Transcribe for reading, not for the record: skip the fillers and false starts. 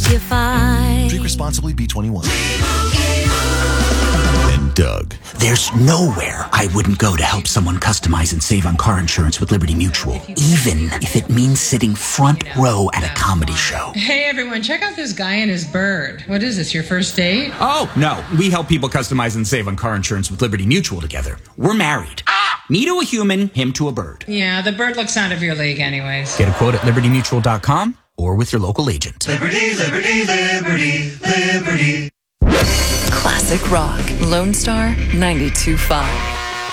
you find. Drink responsibly, B21. And Doug. There's nowhere I wouldn't go to help someone customize and save on car insurance with Liberty Mutual, even if it means sitting front row at a comedy show. Hey, everyone, check out this guy and his bird. What is this, your first date? Oh, no. We help people customize and save on car insurance with Liberty Mutual together. We're married. Me to a human, him to a bird. Yeah, the bird looks out of your league anyways. Get a quote at libertymutual.com or with your local agent. Liberty, liberty, liberty, liberty. Classic rock. Lone Star 92.5.